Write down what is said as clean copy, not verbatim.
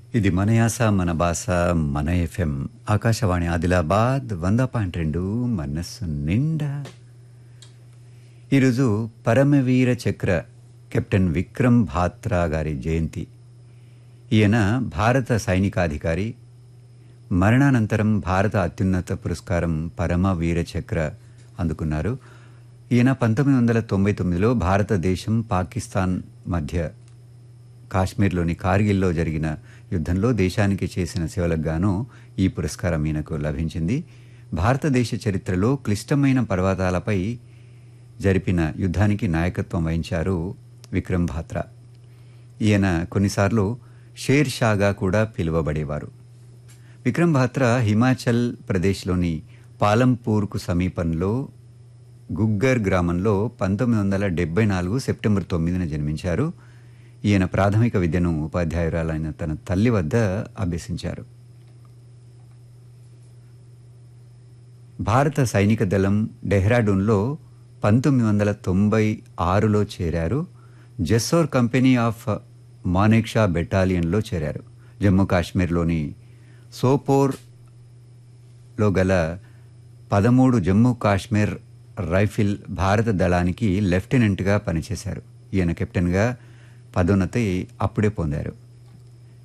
ఇది మన యాస మన భాష మన ఎఫ్ఎం ఆకాశవాణి ఆదిలాబాద్ 100.2 మనస్సు నిండా. ఈరోజు పరమవీర చక్ర కెప్టెన్ విక్రమ్ భాత్రా గారి జయంతి. ఈయన భారత సైనికాధికారి. మరణానంతరం భారత అత్యున్నత పురస్కారం పరమవీర చక్ర అందుకున్నారు. ఈయన 1999లో భారతదేశం పాకిస్తాన్ మధ్య కాశ్మీర్లోని కార్గిల్లో జరిగిన యుద్ధంలో దేశానికి చేసిన సేవలకు గాను ఈ పురస్కారం ఈయనకు లభించింది. భారతదేశ చరిత్రలో క్లిష్టమైన పర్వతాలపై జరిపిన యుద్ధానికి నాయకత్వం వహించారు విక్రమ్ భాత్రా. ఈయన కొన్నిసార్లు షేర్ షాగా కూడా పిలువబడేవారు. విక్రమ్ భాత్రా హిమాచల్ ప్రదేశ్లోని పాలంపూర్కు సమీపంలో గుగ్గర్ గ్రామంలో 1974 సెప్టెంబర్ 9న జన్మించారు. ఈయన ప్రాథమిక విద్యను ఉపాధ్యాయురాలైన తన తల్లి వద్ద అభ్యసించారు. భారత సైనిక దళం డెహ్రాడూన్లో 1996లో చేరారు. జెస్సోర్ కంపెనీ ఆఫ్ మానేక్షా బెటాలియన్లో చేరారు. జమ్మూ కాశ్మీర్లోని సోపోర్లో గల 13 జమ్మూ కాశ్మీర్ రైఫిల్ భారత దళానికి లెఫ్టినెంట్గా పనిచేశారు. ఈయన కెప్టెన్గా పదోన్నతి అప్పుడే పొందారు.